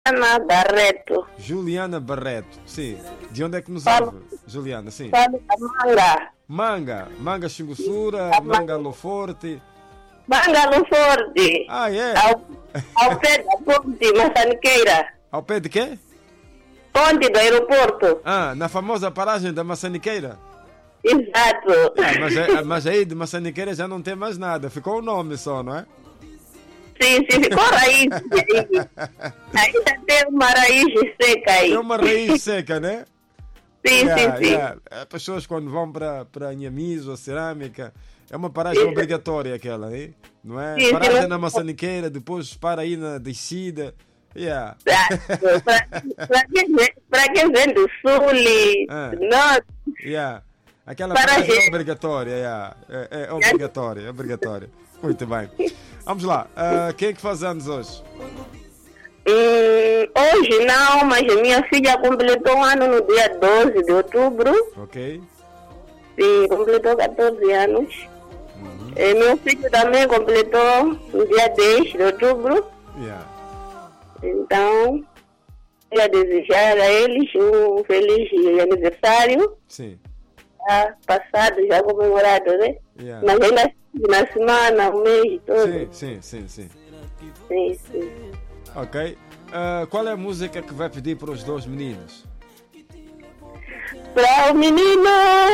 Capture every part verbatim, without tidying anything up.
Juliana Barreto. Juliana Barreto, sim. De onde é que nos Falo. ouve, Juliana? Sim. Falo da Manga. Manga, Manga Xingussura, A Manga Loforte. Manga no Forte. Ah, é? Ao, ao pé da ponte Maçaniqueira. Ao pé de quê? Ponte do aeroporto. Ah, na famosa paragem da Maçaniqueira. Exato. Ah, mas, é- mas aí de Maçaniqueira já não tem mais nada, ficou o nome só, não é? Sim, sim, ficou raiz. Ainda tem uma raiz seca aí. É uma raiz seca, né? Sim, Yeah, sim, sim. yeah. As pessoas quando vão para para Inhamis ou Cerâmica, é uma paragem Isso. obrigatória aquela, hein? Não é? Sim, Paragem sim. na Maçaniqueira, depois para aí na descida. Yeah. Para quem, vem- pra quem vem do sul e Ah. do norte, Yeah. Aquela Paragem. paragem é obrigatória, yeah. é, é obrigatória, é obrigatória. Muito bem. Vamos lá. Ah, quem é que faz anos hoje? hum, hoje não, mas a minha filha completou um ano no dia doze de outubro. Ok? Sim, completou catorze anos. Uhum. E meu filho também completou no dia dez de outubro. Yeah. Então, queria desejar a eles um feliz aniversário. Sim. Já passado, já comemorado, né? Yeah. Mas ainda na semana, o mês todo. Sim, sim, sim, sim. Sim, sim. Ok. Ah, qual é a música que vai pedir para os dois meninos? Para o menino,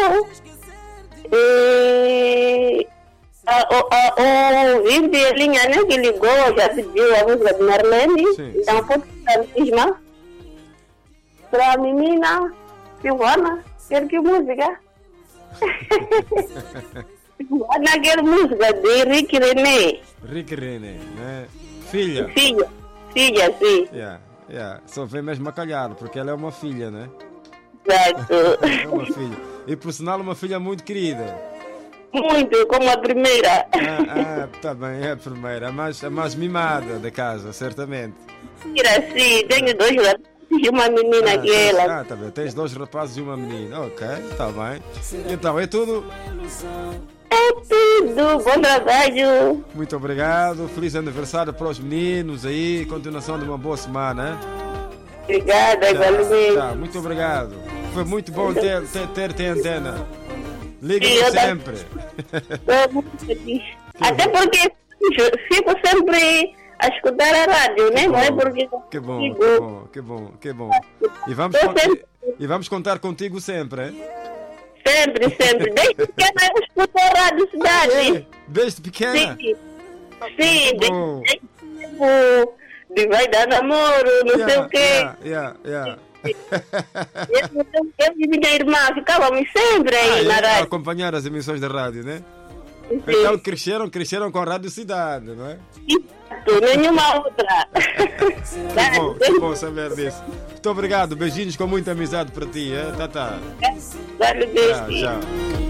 e, a, o, a, o ouvinte, a linha né, que ligou, já pediu a música de Marlene. Sim, Então, sim. foi para a mesma. Para a menina, Silvana, quer que música? Silvana quer música de Rick René. Rick René, né? Filha. Filha, filha, sim. Yeah, yeah. Só vem mesmo a calhar, porque ela é uma filha, né? Exato. É uma filha. E por sinal, uma filha muito querida. Muito, como a primeira. Ah, ah, tá bem, é a primeira. A mais, a mais mimada da casa, certamente. Mira, sim, tenho dois rapazes e uma menina Ah, que ela. ah, tá bem. Tens dois rapazes e uma menina. Ok, tá bem. Então, é tudo. É tudo, bom trabalho. Muito obrigado. Feliz aniversário para os meninos aí. Continuação de uma boa semana. Hein? Obrigada, Tá, igualmente. tá, muito obrigado. Foi muito bom ter, ter, ter, ter antena. Liga-me Sim, eu ta- sempre. Estou muito feliz. Até porque fico sempre a escutar a rádio, né? Não é porque. Que bom, fico- que bom, que bom, que bom. E vamos, Eu con- sempre- e vamos contar contigo sempre, hein? Sempre, sempre. Desde pequena eu escuto a rádio cidade. Desde pequena? Sim. Sim, Que bom. desde tempo de vai dar namoro, não sei o quê. Yeah, yeah, yeah. Eu, eu, eu e minha irmã ficávamos sempre aí Ah, na é, a rádio. acompanhar as emissões da rádio, né? Sim. Então cresceram, cresceram com a Rádio Cidade, não é? Exato, nenhuma outra. Que bom, que bom saber disso. Muito obrigado, beijinhos com muita amizade para ti, hein? Tá, tá. Vale, Tchau, beijo. tchau.